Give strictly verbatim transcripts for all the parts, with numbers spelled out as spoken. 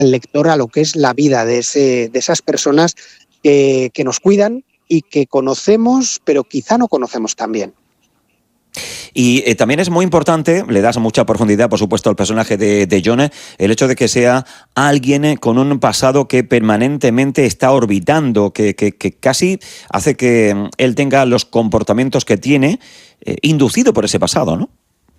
al lector a lo que es la vida de, ese, de esas personas que, que nos cuidan y que conocemos, pero quizá no conocemos tan bien. Y eh, también es muy importante, le das mucha profundidad, por supuesto, al personaje de, de John, el hecho de que sea alguien con un pasado que permanentemente está orbitando, que, que, que casi hace que él tenga los comportamientos que tiene, eh, inducido por ese pasado, ¿no?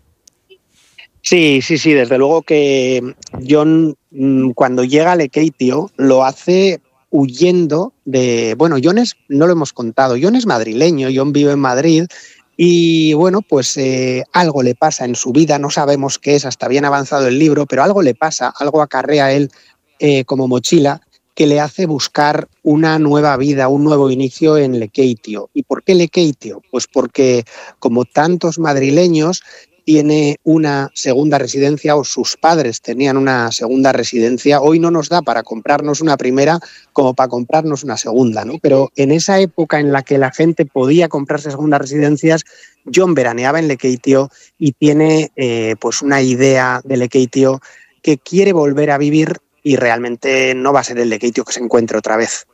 Sí, sí, sí, desde luego que John, cuando llega a Lekeitio, lo hace huyendo de... Bueno, John es, no lo hemos contado, John es madrileño, John vive en Madrid y, bueno, pues eh, algo le pasa en su vida, no sabemos qué es hasta bien avanzado el libro, pero algo le pasa, algo acarrea a él eh, como mochila que le hace buscar una nueva vida, un nuevo inicio en Lekeitio. ¿Y por qué Lekeitio? Pues porque, como tantos madrileños, tiene una segunda residencia, o sus padres tenían una segunda residencia. Hoy no nos da para comprarnos una primera como para comprarnos una segunda, ¿no? Pero en esa época en la que la gente podía comprarse segundas residencias, John veraneaba en Lekeitio y tiene eh, pues una idea de Lekeitio que quiere volver a vivir y realmente no va a ser el Lekeitio que se encuentre otra vez.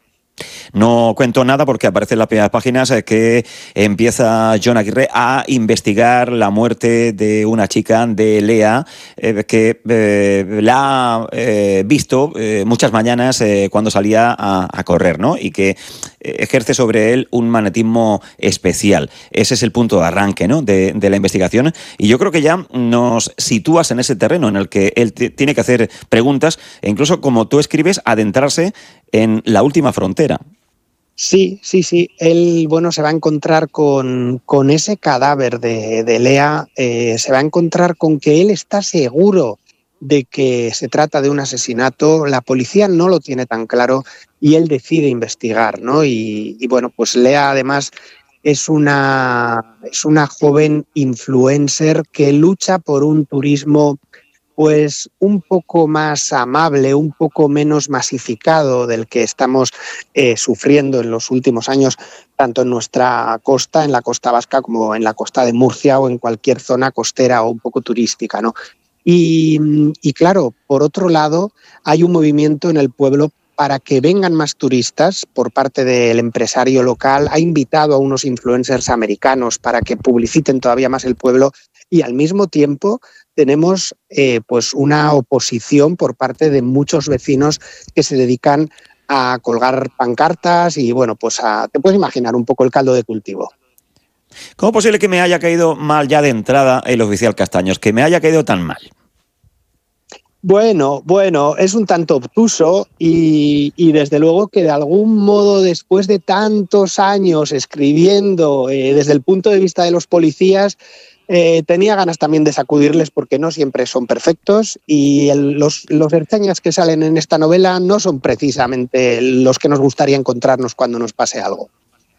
No cuento nada porque aparece en las primeras páginas que empieza Jon Aguirre a investigar la muerte de una chica, de Lea, eh, que eh, la ha eh, visto eh, muchas mañanas eh, cuando salía a, a correr, ¿no? Y que ejerce sobre él un magnetismo especial. Ese es el punto de arranque, ¿no? de, de la investigación. Y yo creo que ya nos sitúas en ese terreno en el que él t- tiene que hacer preguntas e incluso, como tú escribes, adentrarse en la última frontera. Sí, sí, sí. Él, bueno, se va a encontrar con, con ese cadáver de, de Lea, eh, se va a encontrar con que él está seguro de que se trata de un asesinato. La policía no lo tiene tan claro y él decide investigar, ¿no? Y, y bueno, pues Lea además es una, es una joven influencer que lucha por un turismo pues un poco más amable, un poco menos masificado del que estamos eh, sufriendo en los últimos años, tanto en nuestra costa, en la costa vasca, como en la costa de Murcia o en cualquier zona costera o un poco turística, ¿no? Y, y claro, por otro lado, hay un movimiento en el pueblo para que vengan más turistas por parte del empresario local. Ha invitado a unos influencers americanos para que publiciten todavía más el pueblo y al mismo tiempo tenemos eh, pues una oposición por parte de muchos vecinos que se dedican a colgar pancartas y bueno, pues a, te puedes imaginar un poco el caldo de cultivo. ¿Cómo es posible que me haya caído mal ya de entrada el oficial Castaños? Que me haya caído tan mal. Bueno, bueno, es un tanto obtuso y, y desde luego que de algún modo después de tantos años escribiendo eh, desde el punto de vista de los policías, eh, tenía ganas también de sacudirles porque no siempre son perfectos y el, los, los ertzañas que salen en esta novela no son precisamente los que nos gustaría encontrarnos cuando nos pase algo.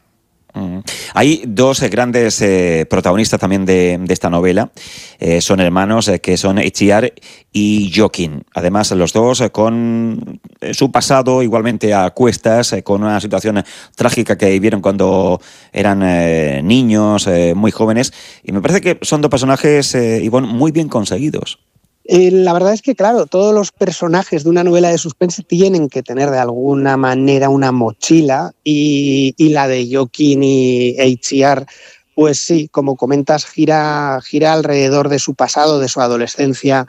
Mm. Hay dos eh, grandes eh, protagonistas también de, de esta novela, eh, son hermanos eh, que son Itziar y Joaquín. Además, los dos eh, con eh, su pasado igualmente a cuestas, eh, con una situación trágica que vivieron cuando eran eh, niños, eh, muy jóvenes. Y me parece que son dos personajes, eh, Ivonne, muy bien conseguidos. Eh, la verdad es que, claro, todos los personajes de una novela de suspense tienen que tener de alguna manera una mochila y, y la de Joaquín y Itziar, pues sí, como comentas, gira, gira alrededor de su pasado, de su adolescencia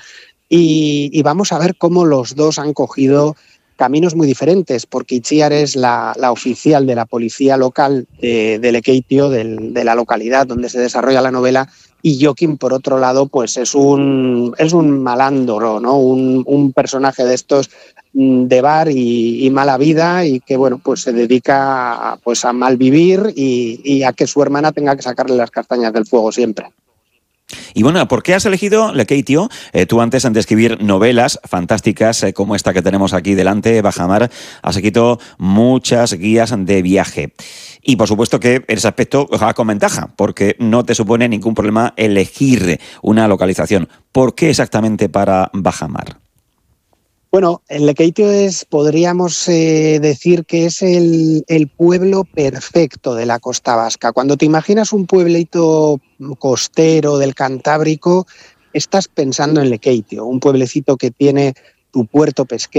y, y vamos a ver cómo los dos han cogido caminos muy diferentes, porque Itziar es la, la oficial de la policía local de, de Lekeitio, del, de la localidad donde se desarrolla la novela, y Joaquín, por otro lado, pues es un, es un malandro, ¿no? Un, un personaje de estos de bar y, y mala vida y que, bueno, pues se dedica a, pues a malvivir y, y a que su hermana tenga que sacarle las castañas del fuego siempre. Y bueno, ¿por qué has elegido Lekeitio? Eh, tú antes de escribir novelas fantásticas eh, como esta que tenemos aquí delante, Bajamar, has escrito muchas guías de viaje. Y por supuesto que en ese aspecto va con ventaja, porque no te supone ningún problema elegir una localización. ¿Por qué exactamente para Bajamar? Bueno, el Lekeitio es, podríamos eh, decir que es el, el pueblo perfecto de la costa vasca. Cuando te imaginas un pueblito costero del Cantábrico, estás pensando en Lekeitio, un pueblecito que tiene tu puerto pesquero